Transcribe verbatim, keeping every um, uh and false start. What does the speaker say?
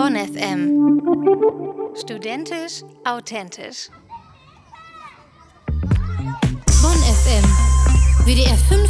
Bonn F M. Studentisch authentisch. Bonn F M. W D R fünf